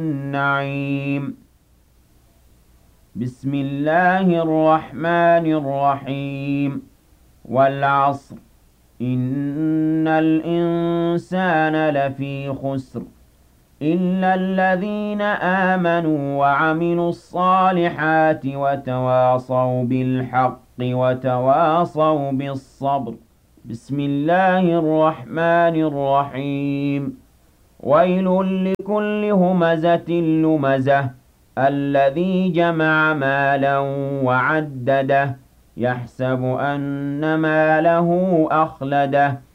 النعيم. بسم الله الرحمن الرحيم. والعصر إن الإنسان لفي خسر إلا الذين آمنوا وعملوا الصالحات وتواصوا بالحق وتواصوا بالصبر. بسم الله الرحمن الرحيم. ويل لكل همزة لمزة الذي جمع مالا وعدده يحسب أن ماله أخلده